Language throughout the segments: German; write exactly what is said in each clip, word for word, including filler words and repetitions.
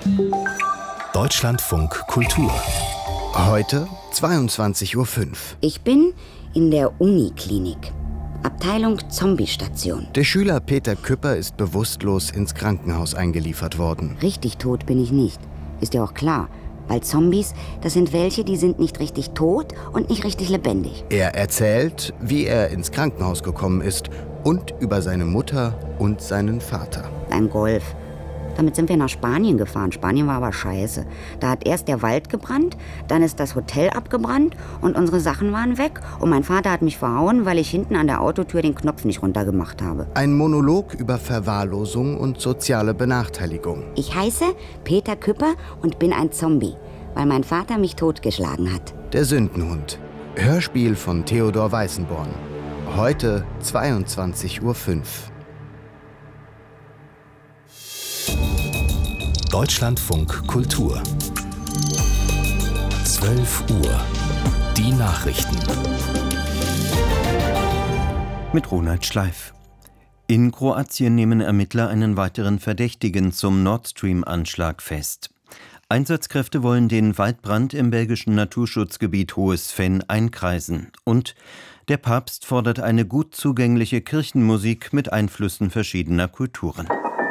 Deutschlandfunk Kultur. Heute zweiundzwanzig Uhr fünf. Ich bin in der Uniklinik. Abteilung Zombiestation. Der Schüler Peter Küpper ist bewusstlos ins Krankenhaus eingeliefert worden. Richtig tot bin ich nicht. Ist ja auch klar. Weil Zombies, das sind welche, die sind nicht richtig tot und nicht richtig lebendig. Er erzählt, wie er ins Krankenhaus gekommen ist und über seine Mutter und seinen Vater. Beim Golf. Damit sind wir nach Spanien gefahren. Spanien war aber scheiße. Da hat erst der Wald gebrannt, dann ist das Hotel abgebrannt und unsere Sachen waren weg. Und mein Vater hat mich verhauen, weil ich hinten an der Autotür den Knopf nicht runtergemacht habe. Ein Monolog über Verwahrlosung und soziale Benachteiligung. Ich heiße Peter Küpper und bin ein Zombie, weil mein Vater mich totgeschlagen hat. Der Sündenhund. Hörspiel von Theodor Weißenborn. Heute zweiundzwanzig Uhr fünf. Deutschlandfunk Kultur. zwölf Uhr. Die Nachrichten. Mit Ronald Schleif. In Kroatien nehmen Ermittler einen weiteren Verdächtigen zum Nord Stream-Anschlag fest. Einsatzkräfte wollen den Waldbrand im belgischen Naturschutzgebiet Hohes Venn einkreisen. Und der Papst fordert eine gut zugängliche Kirchenmusik mit Einflüssen verschiedener Kulturen.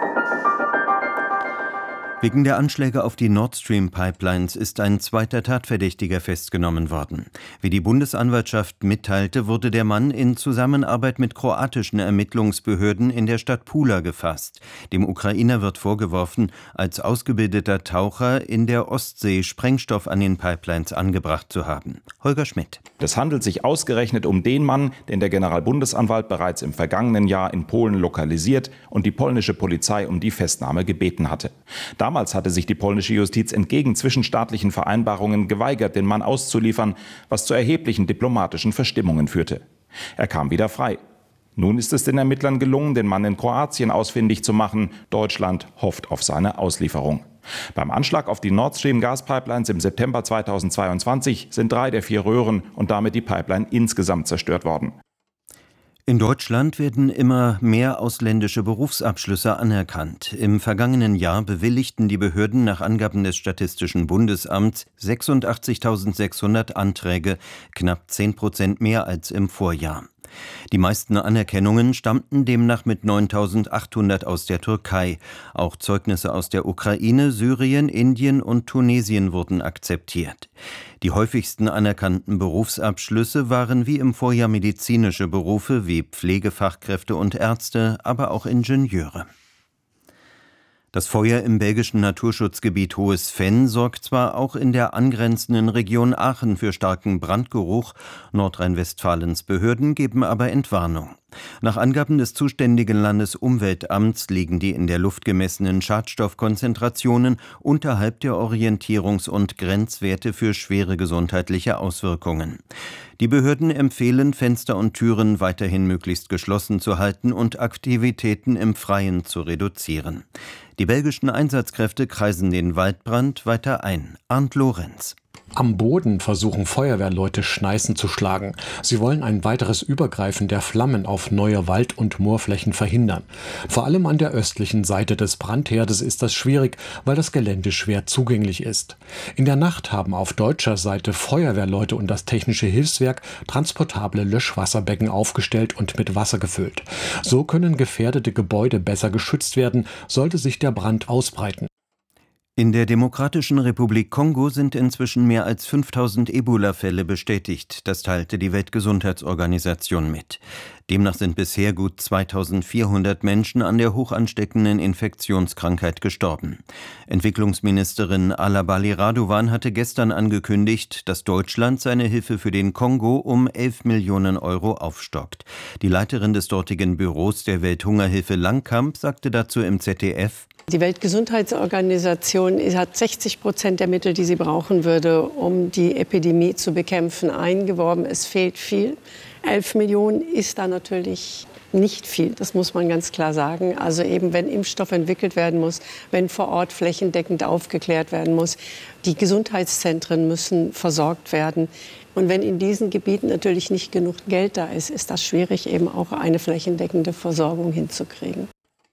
Wegen der Anschläge auf die Nord Stream-Pipelines ist ein zweiter Tatverdächtiger festgenommen worden. Wie die Bundesanwaltschaft mitteilte, wurde der Mann in Zusammenarbeit mit kroatischen Ermittlungsbehörden in der Stadt Pula gefasst. Dem Ukrainer wird vorgeworfen, als ausgebildeter Taucher in der Ostsee Sprengstoff an den Pipelines angebracht zu haben. Holger Schmidt. Es handelt sich ausgerechnet um den Mann, den der Generalbundesanwalt bereits im vergangenen Jahr in Polen lokalisiert und die polnische Polizei um die Festnahme gebeten hatte. Damals hatte sich die polnische Justiz entgegen zwischenstaatlichen Vereinbarungen geweigert, den Mann auszuliefern, was zu erheblichen diplomatischen Verstimmungen führte. Er kam wieder frei. Nun ist es den Ermittlern gelungen, den Mann in Kroatien ausfindig zu machen. Deutschland hofft auf seine Auslieferung. Beim Anschlag auf die Nord Stream Gaspipelines im September zweitausendzweiundzwanzig sind drei der vier Röhren und damit die Pipeline insgesamt zerstört worden. In Deutschland werden immer mehr ausländische Berufsabschlüsse anerkannt. Im vergangenen Jahr bewilligten die Behörden nach Angaben des Statistischen Bundesamts sechsundachtzigtausendsechshundert Anträge, knapp zehn Prozent mehr als im Vorjahr. Die meisten Anerkennungen stammten demnach mit neuntausendachthundert aus der Türkei. Auch Zeugnisse aus der Ukraine, Syrien, Indien und Tunesien wurden akzeptiert. Die häufigsten anerkannten Berufsabschlüsse waren wie im Vorjahr medizinische Berufe wie Pflegefachkräfte und Ärzte, aber auch Ingenieure. Das Feuer im belgischen Naturschutzgebiet Hohes Venn sorgt zwar auch in der angrenzenden Region Aachen für starken Brandgeruch, Nordrhein-Westfalens Behörden geben aber Entwarnung. Nach Angaben des zuständigen Landesumweltamts liegen die in der Luft gemessenen Schadstoffkonzentrationen unterhalb der Orientierungs- und Grenzwerte für schwere gesundheitliche Auswirkungen. Die Behörden empfehlen, Fenster und Türen weiterhin möglichst geschlossen zu halten und Aktivitäten im Freien zu reduzieren. Die belgischen Einsatzkräfte kreisen den Waldbrand weiter ein. Arndt Lorenz. Am Boden versuchen Feuerwehrleute Schneisen zu schlagen. Sie wollen ein weiteres Übergreifen der Flammen auf neue Wald- und Moorflächen verhindern. Vor allem an der östlichen Seite des Brandherdes ist das schwierig, weil das Gelände schwer zugänglich ist. In der Nacht haben auf deutscher Seite Feuerwehrleute und das Technische Hilfswerk transportable Löschwasserbecken aufgestellt und mit Wasser gefüllt. So können gefährdete Gebäude besser geschützt werden, sollte sich der Brand ausbreiten. In der Demokratischen Republik Kongo sind inzwischen mehr als fünftausend Ebola-Fälle bestätigt. Das teilte die Weltgesundheitsorganisation mit. Demnach sind bisher gut zweitausendvierhundert Menschen an der hochansteckenden Infektionskrankheit gestorben. Entwicklungsministerin Alabali Raduan hatte gestern angekündigt, dass Deutschland seine Hilfe für den Kongo um elf Millionen Euro aufstockt. Die Leiterin des dortigen Büros der Welthungerhilfe Langkamp sagte dazu im Z D F: Die Weltgesundheitsorganisation hat sechzig Prozent der Mittel, die sie brauchen würde, um die Epidemie zu bekämpfen, eingeworben. Es fehlt viel. elf Millionen ist da natürlich nicht viel, das muss man ganz klar sagen. Also eben, wenn Impfstoff entwickelt werden muss, wenn vor Ort flächendeckend aufgeklärt werden muss, die Gesundheitszentren müssen versorgt werden. Und wenn in diesen Gebieten natürlich nicht genug Geld da ist, ist das schwierig, eben auch eine flächendeckende Versorgung hinzukriegen.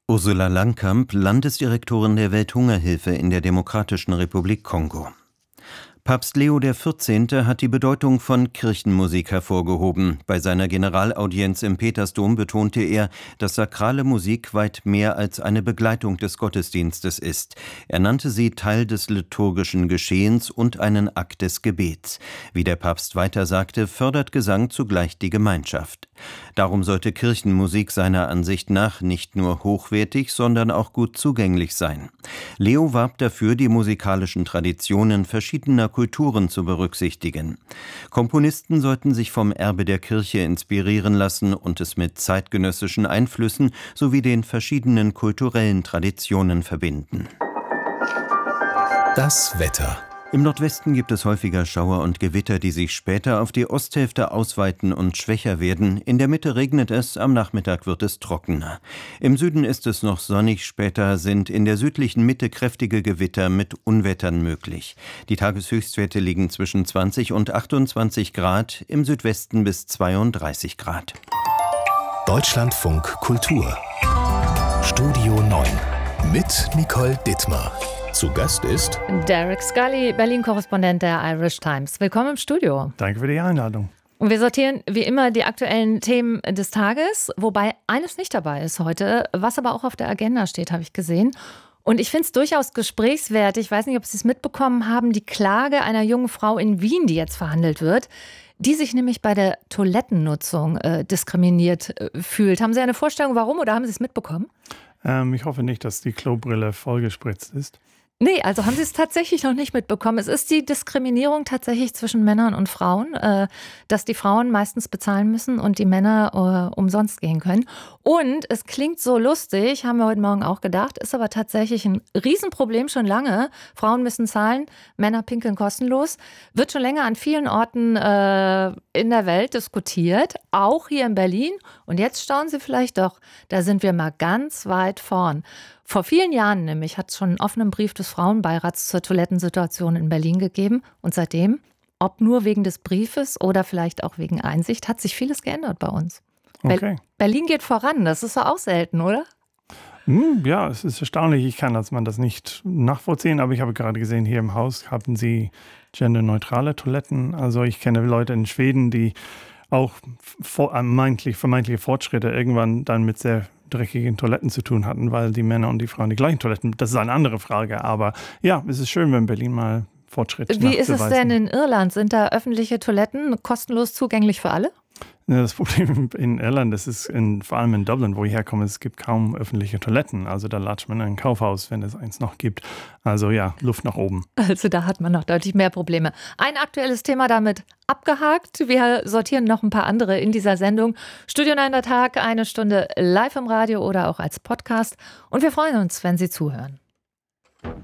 Ursula Langkamp, Landesdirektorin der Welthungerhilfe in der Demokratischen Republik Kongo. Papst Leo der Vierzehnte hat die Bedeutung von Kirchenmusik hervorgehoben. Bei seiner Generalaudienz im Petersdom betonte er, dass sakrale Musik weit mehr als eine Begleitung des Gottesdienstes ist. Er nannte sie Teil des liturgischen Geschehens und einen Akt des Gebets. Wie der Papst weiter sagte, fördert Gesang zugleich die Gemeinschaft. Darum sollte Kirchenmusik seiner Ansicht nach nicht nur hochwertig, sondern auch gut zugänglich sein. Leo warb dafür, die musikalischen Traditionen verschiedener Kulturen zu berücksichtigen. Komponisten sollten sich vom Erbe der Kirche inspirieren lassen und es mit zeitgenössischen Einflüssen sowie den verschiedenen kulturellen Traditionen verbinden. Das Wetter. Im Nordwesten gibt es häufiger Schauer und Gewitter, die sich später auf die Osthälfte ausweiten und schwächer werden. In der Mitte regnet es, am Nachmittag wird es trockener. Im Süden ist es noch sonnig, später sind in der südlichen Mitte kräftige Gewitter mit Unwettern möglich. Die Tageshöchstwerte liegen zwischen zwanzig und achtundzwanzig Grad, im Südwesten bis zweiunddreißig Grad. Deutschlandfunk Kultur. Studio neun mit Nicole Dittmar. Zu Gast ist Derek Scully, Berlin-Korrespondent der Irish Times. Willkommen im Studio. Danke für die Einladung. Und wir sortieren wie immer die aktuellen Themen des Tages, wobei eines nicht dabei ist heute, was aber auch auf der Agenda steht, habe ich gesehen. Und ich finde es durchaus gesprächswert. Ich weiß nicht, ob Sie es mitbekommen haben, die Klage einer jungen Frau in Wien, die jetzt verhandelt wird, die sich nämlich bei der Toilettennutzung äh, diskriminiert äh, fühlt. Haben Sie eine Vorstellung, warum, oder haben Sie es mitbekommen? Ähm, ich hoffe nicht, dass die Klobrille vollgespritzt ist. Nee, also haben Sie es tatsächlich noch nicht mitbekommen. Es ist die Diskriminierung tatsächlich zwischen Männern und Frauen, äh, dass die Frauen meistens bezahlen müssen und die Männer äh, umsonst gehen können. Und es klingt so lustig, haben wir heute Morgen auch gedacht, ist aber tatsächlich ein Riesenproblem schon lange. Frauen müssen zahlen, Männer pinkeln kostenlos. Wird schon länger an vielen Orten äh, in der Welt diskutiert, auch hier in Berlin. Und jetzt staunen Sie vielleicht doch, da sind wir mal ganz weit vorn. Vor vielen Jahren nämlich hat es schon einen offenen Brief des Frauenbeirats zur Toilettensituation in Berlin gegeben. Und seitdem, ob nur wegen des Briefes oder vielleicht auch wegen Einsicht, hat sich vieles geändert bei uns. Okay. Berlin geht voran, das ist doch auch selten, oder? Hm, ja, es ist erstaunlich. Ich kann das, man das nicht nachvollziehen, aber ich habe gerade gesehen, hier im Haus haben sie genderneutrale Toiletten. Also ich kenne Leute in Schweden, die auch vermeintlich, vermeintliche Fortschritte irgendwann dann mit sehr dreckigen Toiletten zu tun hatten, weil die Männer und die Frauen die gleichen Toiletten, das ist eine andere Frage, aber ja, es ist schön, wenn Berlin mal Fortschritt nachzuweisen. Wie ist es denn in Irland? Sind da öffentliche Toiletten kostenlos zugänglich für alle? Das Problem in Irland, das ist in, vor allem in Dublin, wo ich herkomme, es gibt kaum öffentliche Toiletten. Also da latscht man in ein Kaufhaus, wenn es eins noch gibt. Also ja, Luft nach oben. Also da hat man noch deutlich mehr Probleme. Ein aktuelles Thema damit abgehakt. Wir sortieren noch ein paar andere in dieser Sendung. Studio neun der Tag, eine Stunde live im Radio oder auch als Podcast. Und wir freuen uns, wenn Sie zuhören.